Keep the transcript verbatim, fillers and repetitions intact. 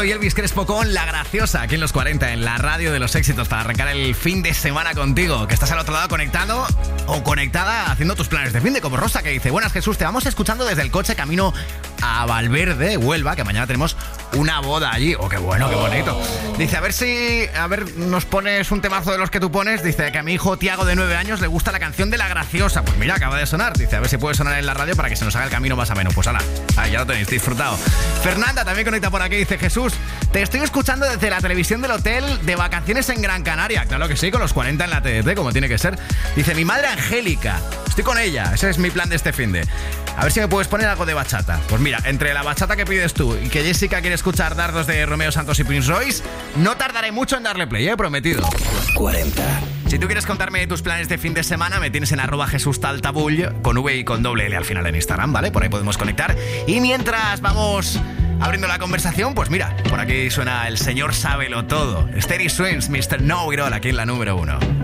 Melendi y Elvis Crespo con La Graciosa, aquí en los cuarenta, en la radio de los éxitos, para arrancar el fin de semana contigo, que estás al otro lado conectado o conectada haciendo tus planes de fin de, como Rosa, que dice: buenas, Jesús, te vamos escuchando desde el coche camino a Valverde, Huelva, que mañana tenemos una boda allí. Oh, qué bueno, qué bonito. Dice, a ver si, a ver, nos pones un temazo de los que tú pones. Dice que a mi hijo Tiago, de nueve años, le gusta la canción de La Graciosa. Pues mira, acaba de sonar. Dice, a ver si puede sonar en la radio para que se nos haga el camino más ameno. Pues ala, ahí ya lo tenéis disfrutado. Fernanda también conecta por aquí. Dice, Jesús, te estoy escuchando desde la televisión del hotel de vacaciones en Gran Canaria. Claro que sí, con los cuarenta en la T D T, como tiene que ser. Dice, mi madre Angélica, estoy con ella. Ese es mi plan de este finde. A ver si me puedes poner algo de bachata. Pues mira, entre la bachata que pides tú y que Jessica quiere escuchar dardos de Romeo Santos y Prince Royce, no tardaré mucho en darle play, ¿eh? Prometido. cuarenta. Si tú quieres contarme tus planes de fin de semana, me tienes en arroba Jesús Taltabull, con V y con doble L al final en Instagram, ¿vale? Por ahí podemos conectar. Y mientras vamos abriendo la conversación, pues mira, por aquí suena el señor Sábelo Todo. Steady Swings, mister Know It All, aquí en la número uno.